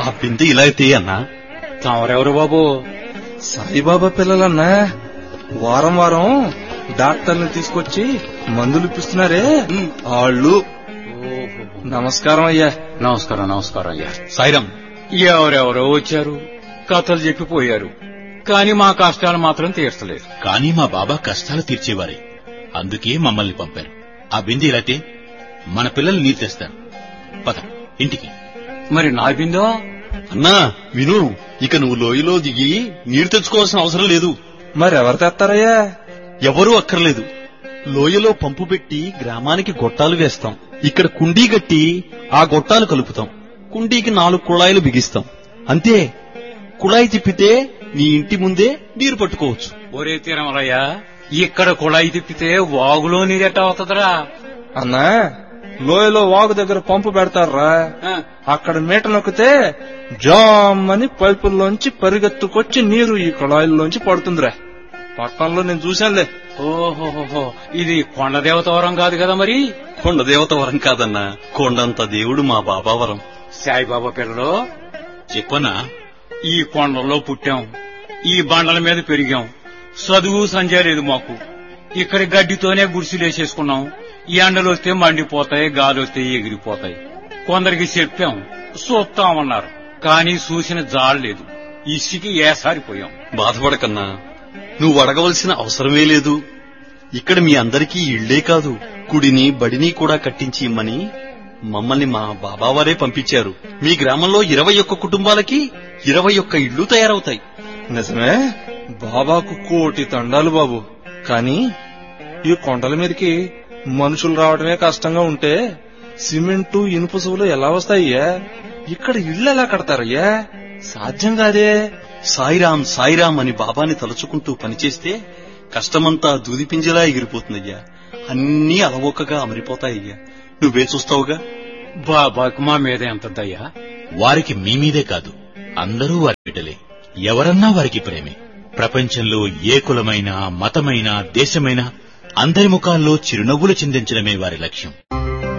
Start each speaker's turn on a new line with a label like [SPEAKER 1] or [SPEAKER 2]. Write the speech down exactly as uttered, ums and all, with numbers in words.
[SPEAKER 1] బిందె ఇలా అయితే అన్నా.
[SPEAKER 2] తమరెవరు బాబు?
[SPEAKER 3] సాయిబాబా పిల్లలన్నా. వారం వారం డాక్టర్ని తీసుకొచ్చి మందులు ఇప్పిస్తున్నారే వాళ్ళు. నమస్కారం అయ్యా.
[SPEAKER 2] నమస్కారం నమస్కారం అయ్యా.
[SPEAKER 1] సాయిరాం.
[SPEAKER 2] ఎవరెవరో వచ్చారు, కథలు చెప్పిపోయారు, కాని మా కష్టాలు మాత్రం తీర్చలేదు.
[SPEAKER 1] కానీ మా బాబా కష్టాలు తీర్చేవారే, అందుకే మమ్మల్ని పంపారు. ఆ బిందె ఇలాతే మన పిల్లలు నీరు తెస్తారు. పద ఇంటికి.
[SPEAKER 2] మరి నా బిందో?
[SPEAKER 1] అన్నా విను, ఇక నువ్వు లోయలో దిగి నీరు తెచ్చుకోవాల్సిన అవసరం లేదు.
[SPEAKER 3] మరెవరు తెస్తారయ్యా?
[SPEAKER 1] ఎవరూ అక్కర్లేదు. లోయలో పంపు పెట్టి గ్రామానికి గొట్టాలు వేస్తాం. ఇక్కడ కుండీ గట్టి ఆ గొట్టాలు కలుపుతాం. కుండీకి నాలుగు కుళాయిలు బిగిస్తాం. అంతే. కుళాయి తిప్పితే నీ ఇంటి ముందే నీరు పట్టుకోవచ్చు.
[SPEAKER 2] ఒరే తిరుమలయ్యా, ఇక్కడ కుళాయి తిప్పితే వాగులో నీరెట్ట అవుతుందిరా?
[SPEAKER 3] అన్నా, లోయలో వాగు దగ్గర పంపు పెడతారా, అక్కడ మీట నొక్కితే జామ్ అని పైపుల్లోంచి పరిగెత్తుకొచ్చి నీరు ఈ కుళాయిల్లోంచి పడుతుందిరా. పట్టణంలో నేను చూశానులే.
[SPEAKER 2] ఓహోహో, ఇది కొండ దేవత వరం కాదు కదా? మరి
[SPEAKER 1] కొండ దేవత వరం కాదన్నా, కొండంత దేవుడు మా బాబా వరం.
[SPEAKER 2] సాయిబాబా పిల్లలు
[SPEAKER 1] చెప్పనా,
[SPEAKER 2] ఈ కొండల్లో పుట్టాం, ఈ బండల మీద పెరిగాం, చదువు సంజయ్ లేదు మాకు. ఇక్కడ గడ్డితోనే గుడిసెలేసేసుకున్నాం. ఈ ఎండలు వస్తే మండిపోతాయి, గాలి వస్తే ఎగిరిపోతాయి. కొందరికి చెప్పాం, చూస్తామన్నారు, కానీ చూసిన జాడలేదు. ఇసికి ఏసారిపోయాం.
[SPEAKER 1] బాధపడకన్నా, నువ్వు అడగవలసిన అవసరమే లేదు. ఇక్కడ మీ అందరికీ ఇళ్లే కాదు, కుడిని బడిని కూడా కట్టించి ఇమ్మని మమ్మల్ని మా బాబావారే పంపించారు. మీ గ్రామంలో ఇరవై ఒక్క కుటుంబాలకి ఇరవై ఒక్క ఇళ్లు తయారవుతాయి.
[SPEAKER 3] నిజమే, బాబాకు కోటి తండాలు బాబు. కానీ ఈ కొండల మీదకి మనుషులు రావడమే కష్టంగా ఉంటే సిమెంటు ఇనుప సువులు ఎలా వస్తాయ్యా? ఇక్కడ ఇళ్లు ఎలా కడతారయ్యా? సాధ్యం కాదే.
[SPEAKER 1] సాయిరాం సాయిరాం అని బాబాని తలుచుకుంటూ పనిచేస్తే కష్టమంతా దూదిపింజలా ఎగిరిపోతుందయ్యా. అన్నీ అలవోకగా అమరిపోతాయ్యా. నువ్వే చూస్తావుగా.
[SPEAKER 2] బాబాకు మా మీద ఎంత దయ్యా?
[SPEAKER 1] వారికి మీ మీదే కాదు, అందరూ వారి బిడ్డలే. ఎవరన్నా వారికి ప్రేమే. ప్రపంచంలో ఏ కులమైనా, మతమైనా, దేశమైనా అందరి ముఖాల్లో చిరునవ్వులు చిందించడమే వారి లక్ష్యం.